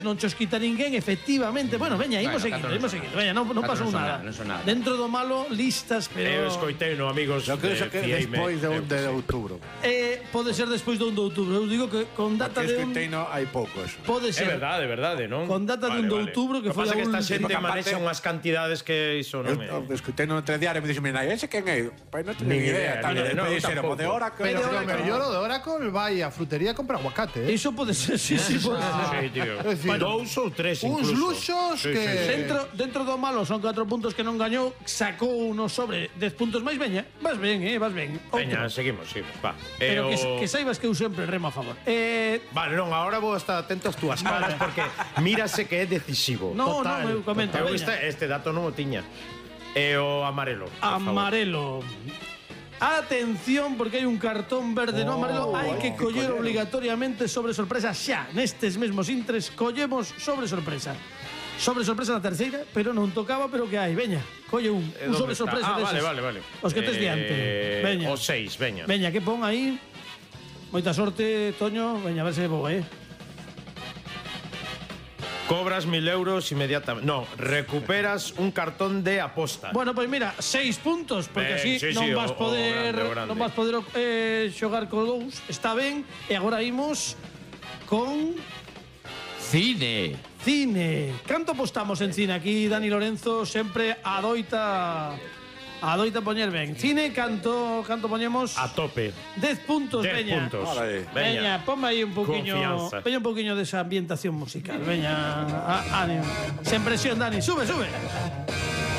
non chos quita ninguén, efectivamente. Bueno, veña, imos seguindo. Veña, non pasou nada. Dentro do malo, listas, pero... Eu escoiteino, amigos. Eu creo que despois do 1 de outubro. Pode ser despois do 1 de outubro. Eu digo que con data de... Escoiteino hai poucos. Pode ser. É verdade, non? Con data de 1 de outubro, que foi a última. Pasa que esta xente última manexa parte- unhas cantidades que iso non é. Escoiteino no telediario e me dixo, mira, ese quen é? Pois non teño Nin idea. idea, Tal, ni idea, despois no, dixeron, tampouco. de Oracle. Pero o mellor o de Oracle vai á frutería a comprar aguacate, Iso pode ser, sí, pode ser. Sí, tío. É dicir, Dous ou tres uns incluso. luxos Sí, que... sí, sí. Dentro do malo son 4 puntos que non gañou, sacou uno sobre 10 puntos máis, veña, vas ben, vas ben. Veña, Outro. seguimos, va. Pero que saibas que eu sempre remo a favor. Vale, non, agora vou estar atento ás túas caras porque mírase que é decisivo. No, Total. eu comento, Eu veña. este dato non o tiña. E o amarelo, por favor. Amarelo. Atención, porque hai un cartón verde no amarelo. Hai que coller obligatoriamente sobre sorpresa xa. Nestes mesmos intres collemos sobre sorpresa. Sobre sorpresa na terceira, pero non tocaba, pero que hai. Veña, colle un sobre sorpresa deses. Vale. Os que tes diante. Veña. O 6, veña. Veña, que pon aí. Moita sorte, Toño. Veña, a ver se vou, Cobras 1000 euros inmediatamente. No, recuperas un cartón de aposta. Bueno, pois mira, 6 puntos, porque así sí, non sí, vas poder o grande. non vas poder xogar con dous. Está ben. E agora imos con Cine. cine. Canto apostamos en cine aquí? Dani Lorenzo sempre adoita poñer ben. Cine, canto poñemos? A tope. 10 puntos, 10 veña. puntos. Vale. Veña, ponme aí un poquinho, Confianza. veña un poquinho desa ambientación musical. Veña, ánimo. Sen presión, Dani, sube.